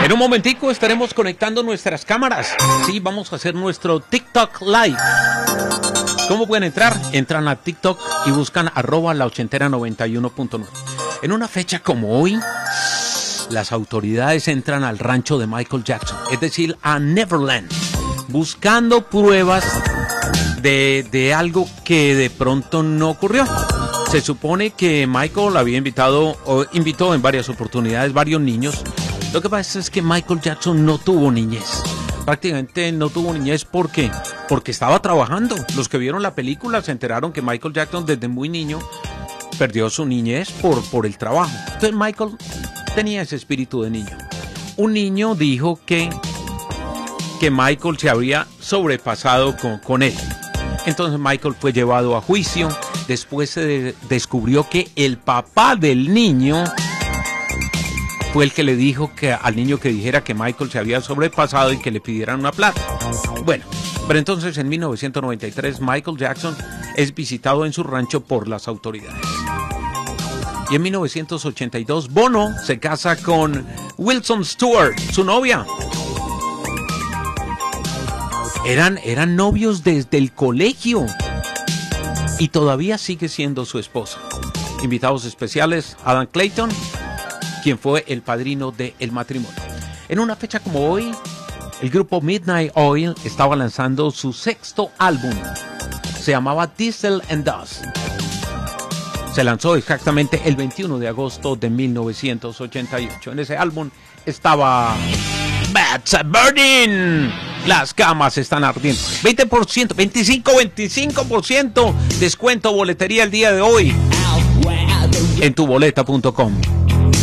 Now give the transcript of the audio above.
En un momentico estaremos conectando nuestras cámaras. Sí, vamos a hacer nuestro TikTok Live. ¿Cómo pueden entrar? Entran a TikTok y buscan @laochentera91.9. En una fecha como hoy, las autoridades entran al rancho de Michael Jackson, es decir, a Neverland, buscando pruebas de algo que de pronto no ocurrió. Se supone que Michael había invitó en varias oportunidades varios niños. Lo que pasa es que Michael Jackson no tuvo niñez. Prácticamente no tuvo niñez porque estaba trabajando. Los que vieron la película se enteraron que Michael Jackson desde muy niño perdió su niñez por el trabajo. Entonces Michael tenía ese espíritu de niño. Un niño dijo que Michael se había sobrepasado con él. Entonces Michael fue llevado a juicio. Después se descubrió que el papá del niño fue el que le dijo al niño que dijera que Michael se había sobrepasado y que le pidieran una plata. Bueno, pero entonces en 1993 Michael Jackson es visitado en su rancho por las autoridades. Y en 1982 Bono se casa con Wilson Stewart, su novia. Eran novios desde el colegio y todavía sigue siendo su esposa. Invitados especiales, Adam Clayton, quien fue el padrino del matrimonio. En una fecha como hoy, el grupo Midnight Oil estaba lanzando su 6º álbum. Se llamaba Diesel and Dust. Se lanzó exactamente el 21 de agosto de 1988. En ese álbum estaba Bats Burning. Las camas están ardiendo. 20%, 25% descuento boletería el día de hoy en tuboleta.com.